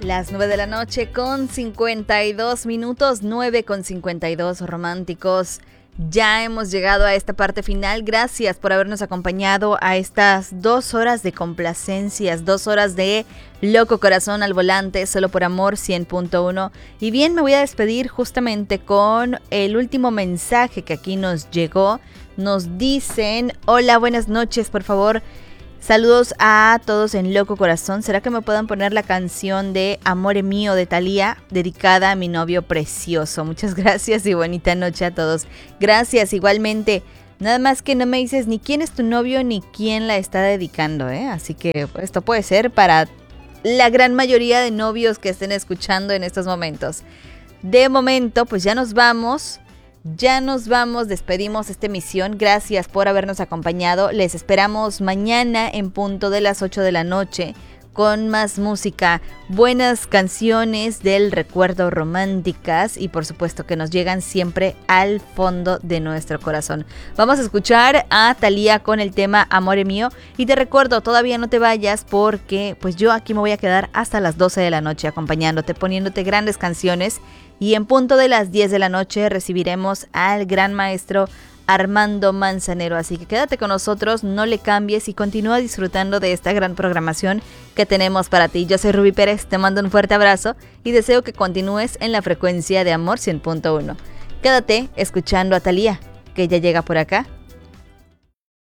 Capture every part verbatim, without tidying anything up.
Las nueve de la noche con cincuenta y dos minutos, nueve con cincuenta y dos, románticos. Ya hemos llegado a esta parte final. Gracias por habernos acompañado a estas dos horas de complacencias, dos horas de Loco Corazón al Volante, solo por Amor cien punto uno. Y bien, me voy a despedir justamente con el último mensaje que aquí nos llegó. Nos dicen: hola, buenas noches, por favor. Saludos a todos en Loco Corazón. ¿Será que me puedan poner la canción de Amore Mío de Thalía, dedicada a mi novio precioso? Muchas gracias y bonita noche a todos. Gracias igualmente. Nada más que no me dices ni quién es tu novio ni quién la está dedicando, ¿eh? Así que esto puede ser para la gran mayoría de novios que estén escuchando en estos momentos. De momento, pues ya nos vamos. Ya nos vamos, despedimos esta emisión. Gracias por habernos acompañado. Les esperamos mañana en punto de las ocho de la noche con más música, buenas canciones del recuerdo, románticas y por supuesto que nos llegan siempre al fondo de nuestro corazón. Vamos a escuchar a Thalía con el tema Amore Mío y te recuerdo, todavía no te vayas porque pues yo aquí me voy a quedar hasta las doce de la noche acompañándote, poniéndote grandes canciones. Y en punto de las diez de la noche recibiremos al gran maestro Armando Manzanero. Así que quédate con nosotros, no le cambies y continúa disfrutando de esta gran programación que tenemos para ti. Yo soy Rubí Pérez, te mando un fuerte abrazo y deseo que continúes en la frecuencia de Amor cien punto uno. Quédate escuchando a Thalía, que ya llega por acá.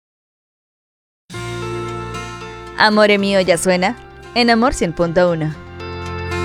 Amore Mío ya suena en Amor cien punto uno.